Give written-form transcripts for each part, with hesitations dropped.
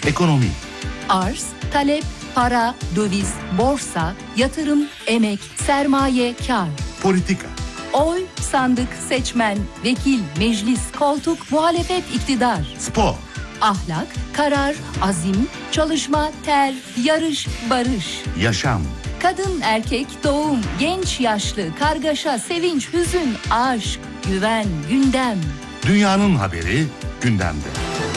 Ekonomi. Arz, talep, para, döviz, borsa, yatırım, emek, sermaye, kar. Politika. Oy, sandık, seçmen, vekil, meclis, koltuk, muhalefet, iktidar. Spor. Ahlak, karar, azim, çalışma, ter, yarış, barış. Yaşam. Kadın, erkek, doğum, genç, yaşlı, kargaşa, sevinç, hüzün, aşk, güven, gündem. Dünyanın haberi gündemde.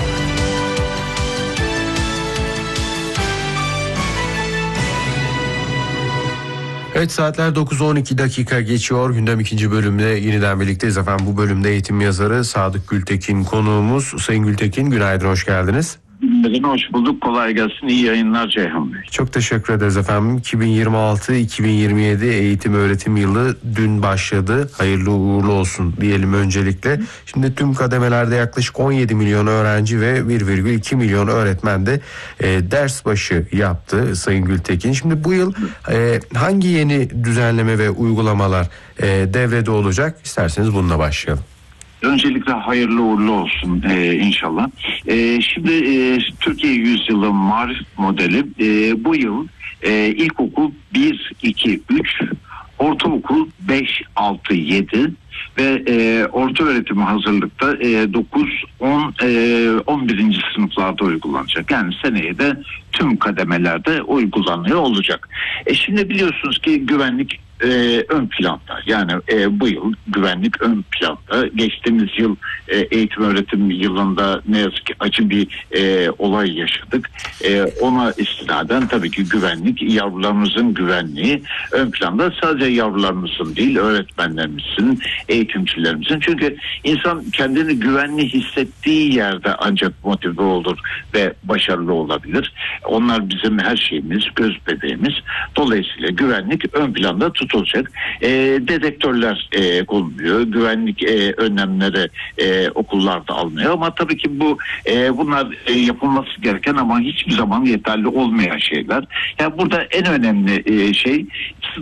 Evet, saatler 9:12 dakika geçiyor. Gündem ikinci bölümde yeniden birlikteyiz efendim. Bu bölümde eğitim yazarı Sadık Gültekin konuğumuz. Sayın Gültekin, günaydın, hoş geldiniz. Hoş bulduk, kolay gelsin, iyi yayınlar Ceyhan Bey. Çok teşekkür ederiz efendim. 2026-2027 eğitim öğretim yılı dün başladı. Hayırlı uğurlu olsun diyelim öncelikle. Şimdi tüm kademelerde yaklaşık 17 milyon öğrenci ve 1,2 milyon öğretmen de ders başı yaptı Sayın Gültekin. Şimdi bu yıl hangi yeni düzenleme ve uygulamalar devrede olacak? İsterseniz bununla başlayalım. Öncelikle hayırlı uğurlu olsun inşallah. Şimdi Türkiye Yüzyılı Marif modeli bu yıl ilkokul 1, 2, 3, ortaokul 5, 6, 7 ve orta öğretim hazırlıkta 9, 10, 11. sınıflarda uygulanacak. Yani seneye de tüm kademelerde uygulanıyor olacak. Şimdi biliyorsunuz ki güvenlik ön planda. Yani bu yıl güvenlik ön planda. Geçtiğimiz yıl eğitim öğretim yılında ne yazık ki acı bir olay yaşadık. Ona istinaden tabii ki güvenlik, yavrularımızın güvenliği ön planda. Sadece yavrularımızın değil, öğretmenlerimizin, eğitimcilerimizin. Çünkü insan kendini güvenli hissettiği yerde ancak motive olur ve başarılı olabilir. Onlar bizim her şeyimiz, göz bebeğimiz. Dolayısıyla güvenlik ön planda tutulacak. Dedektörler konuluyor. Güvenlik önlemleri okullarda alınıyor. Ama tabii ki bunlar yapılması gereken ama hiçbir zaman yeterli olmayan şeyler. Yani burada en önemli şey